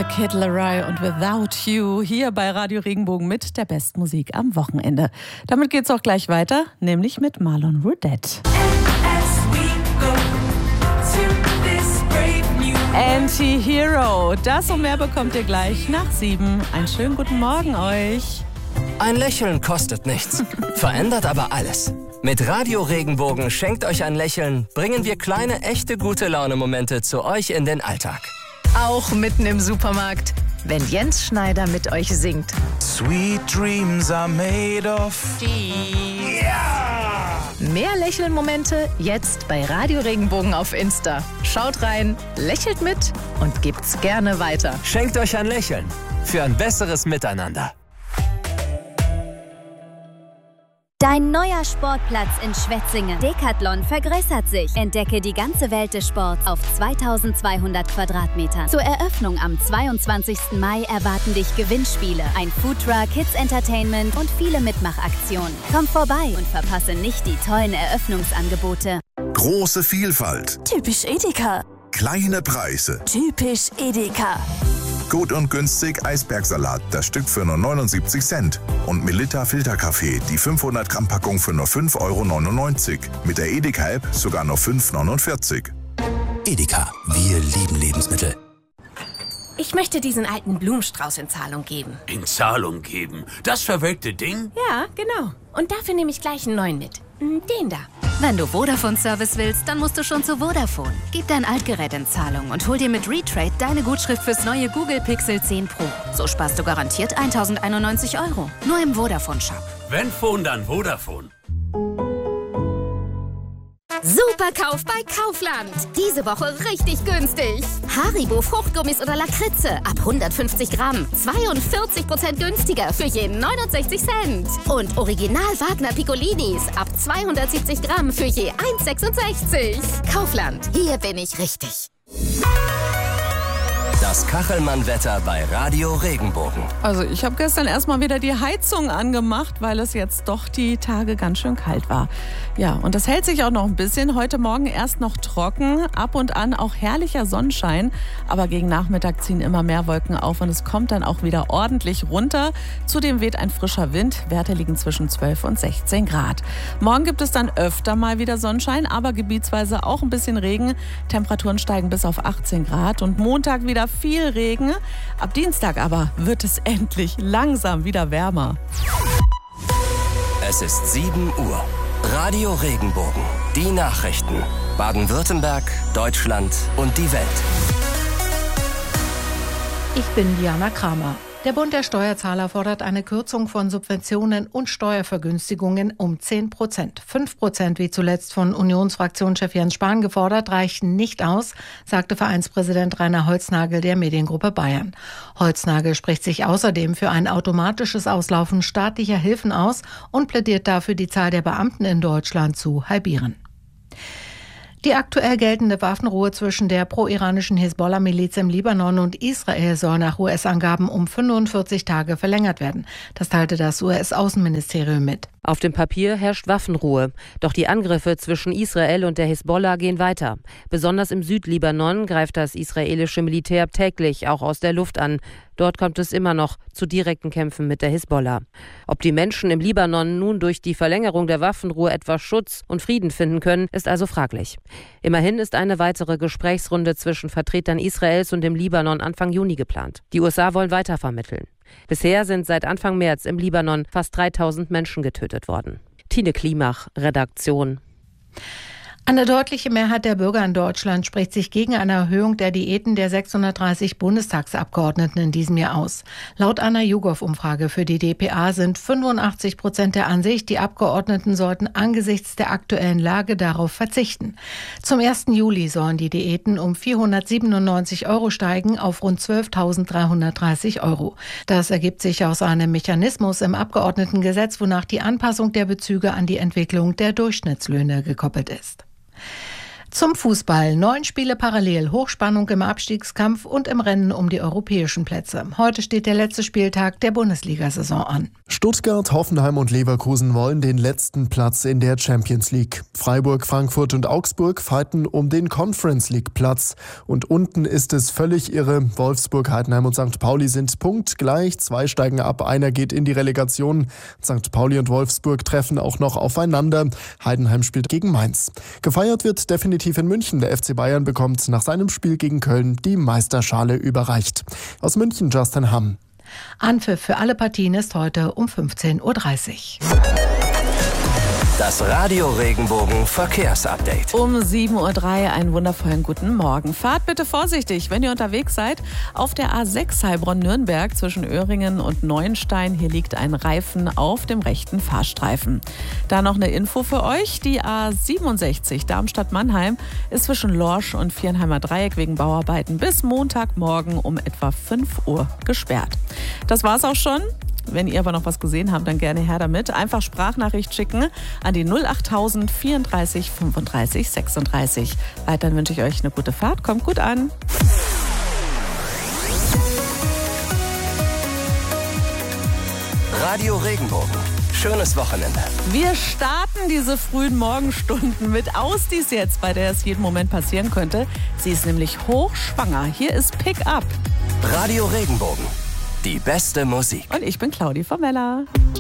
The Kid Laroi und Without You hier bei Radio Regenbogen mit der besten Musik am Wochenende. Damit geht's auch gleich weiter, nämlich mit Marlon Roudette. Anti-Hero, das und mehr bekommt ihr gleich nach 7. Einen schönen guten Morgen euch. Ein Lächeln kostet nichts, verändert aber alles. Mit Radio Regenbogen schenkt euch ein Lächeln, bringen wir kleine, echte Gute-Laune-Momente zu euch in den Alltag. Auch mitten im Supermarkt, wenn Jens Schneider mit euch singt. Sweet dreams are made of. Mehr Lächelmomente jetzt bei Radio Regenbogen auf Insta. Schaut rein, lächelt mit und gebt's gerne weiter. Schenkt euch ein Lächeln für ein besseres Miteinander. Dein neuer Sportplatz in Schwetzingen. Decathlon vergrößert sich. Entdecke die ganze Welt des Sports auf 2200 Quadratmetern. Zur Eröffnung am 22. Mai erwarten dich Gewinnspiele, ein Foodtruck, Kids Entertainment und viele Mitmachaktionen. Komm vorbei und verpasse nicht die tollen Eröffnungsangebote. Große Vielfalt. Typisch Edeka. Kleine Preise. Typisch Edeka. Gut und günstig Eisbergsalat, das Stück für nur 79 Cent. Und Melitta Filterkaffee, die 500 Gramm Packung für nur 5,99 €. Mit der Edeka-App sogar nur 5,49 €. Edeka, wir lieben Lebensmittel. Ich möchte diesen alten Blumenstrauß in Zahlung geben. In Zahlung geben? Das verwelkte Ding? Ja, genau. Und dafür nehme ich gleich einen neuen mit. Den da. Wenn du Vodafone-Service willst, dann musst du schon zu Vodafone. Gib dein Altgerät in Zahlung und hol dir mit Retrade deine Gutschrift fürs neue Google Pixel 10 Pro. So sparst du garantiert 1.091 €. Nur im Vodafone-Shop. Wenn Phone, dann Vodafone. Superkauf bei Kaufland. Diese Woche richtig günstig. Haribo Fruchtgummis oder Lakritze ab 150 Gramm. 42% günstiger für je 69 Cent. Und Original Wagner Piccolinis ab 270 Gramm für je 1,66. Kaufland, hier bin ich richtig. Das Kachelmann-Wetter bei Radio Regenbogen. Also ich habe gestern erstmal wieder die Heizung angemacht, weil es jetzt doch die Tage ganz schön kalt war. Ja, und das hält sich auch noch ein bisschen. Heute Morgen erst noch trocken, ab und an auch herrlicher Sonnenschein. Aber gegen Nachmittag ziehen immer mehr Wolken auf und es kommt dann auch wieder ordentlich runter. Zudem weht ein frischer Wind. Werte liegen zwischen 12 und 16 Grad. Morgen gibt es dann öfter mal wieder Sonnenschein, aber gebietsweise auch ein bisschen Regen. Temperaturen steigen bis auf 18 Grad und Montag wieder viel Regen. Ab Dienstag aber wird es endlich langsam wieder wärmer. Es ist 7 Uhr. Radio Regenbogen. Die Nachrichten. Baden-Württemberg, Deutschland und die Welt. Ich bin Diana Kramer. Der Bund der Steuerzahler fordert eine Kürzung von Subventionen und Steuervergünstigungen um 10%. 5%, wie zuletzt von Unionsfraktionschef Jens Spahn gefordert, reichen nicht aus, sagte Vereinspräsident Rainer Holznagel der Mediengruppe Bayern. Holznagel spricht sich außerdem für ein automatisches Auslaufen staatlicher Hilfen aus und plädiert dafür, die Zahl der Beamten in Deutschland zu halbieren. Die aktuell geltende Waffenruhe zwischen der pro-iranischen Hisbollah-Miliz im Libanon und Israel soll nach US-Angaben um 45 Tage verlängert werden. Das teilte das US-Außenministerium mit. Auf dem Papier herrscht Waffenruhe. Doch die Angriffe zwischen Israel und der Hisbollah gehen weiter. Besonders im Südlibanon greift das israelische Militär täglich auch aus der Luft an. Dort kommt es immer noch zu direkten Kämpfen mit der Hisbollah. Ob die Menschen im Libanon nun durch die Verlängerung der Waffenruhe etwas Schutz und Frieden finden können, ist also fraglich. Immerhin ist eine weitere Gesprächsrunde zwischen Vertretern Israels und dem Libanon Anfang Juni geplant. Die USA wollen weiter vermitteln. Bisher sind seit Anfang März im Libanon fast 3000 Menschen getötet worden. Tine Klimach, Redaktion. Eine deutliche Mehrheit der Bürger in Deutschland spricht sich gegen eine Erhöhung der Diäten der 630 Bundestagsabgeordneten in diesem Jahr aus. Laut einer YouGov-Umfrage für die dpa sind 85% der Ansicht, die Abgeordneten sollten angesichts der aktuellen Lage darauf verzichten. Zum 1. Juli sollen die Diäten um 497 € steigen auf rund 12.330 €. Das ergibt sich aus einem Mechanismus im Abgeordnetengesetz, wonach die Anpassung der Bezüge an die Entwicklung der Durchschnittslöhne gekoppelt ist. Zum Fußball. 9 Spiele parallel, Hochspannung im Abstiegskampf und im Rennen um die europäischen Plätze. Heute steht der letzte Spieltag der Bundesliga-Saison an. Stuttgart, Hoffenheim und Leverkusen wollen den letzten Platz in der Champions League. Freiburg, Frankfurt und Augsburg fighten um den Conference League Platz. Und unten ist es völlig irre. Wolfsburg, Heidenheim und St. Pauli sind punktgleich. 2 steigen ab, einer geht in die Relegation. St. Pauli und Wolfsburg treffen auch noch aufeinander. Heidenheim spielt gegen Mainz. Gefeiert wird definitiv in München. Der FC Bayern bekommt nach seinem Spiel gegen Köln die Meisterschale überreicht. Aus München Justin Hamm. Anpfiff für alle Partien ist heute um 15:30 Uhr. Das Radio Regenbogen Verkehrsupdate. Um 7:03 Uhr einen wundervollen guten Morgen. Fahrt bitte vorsichtig, wenn ihr unterwegs seid. Auf der A6 Heilbronn-Nürnberg zwischen Öhringen und Neuenstein. Hier liegt ein Reifen auf dem rechten Fahrstreifen. Da noch eine Info für euch. Die A67 Darmstadt-Mannheim ist zwischen Lorsch und Viernheimer Dreieck wegen Bauarbeiten bis Montagmorgen um etwa 5 Uhr gesperrt. Das war's auch schon. Wenn ihr aber noch was gesehen habt, dann gerne her damit. Einfach Sprachnachricht schicken an die 08000 34 35 36. Weiterhin wünsche ich euch eine gute Fahrt. Kommt gut an. Radio Regenbogen. Schönes Wochenende. Wir starten diese frühen Morgenstunden mit Ausdies jetzt, bei der es jeden Moment passieren könnte. Sie ist nämlich hochschwanger. Hier ist Pick Up. Radio Regenbogen. Die beste Musik. Und ich bin Claudi Formella.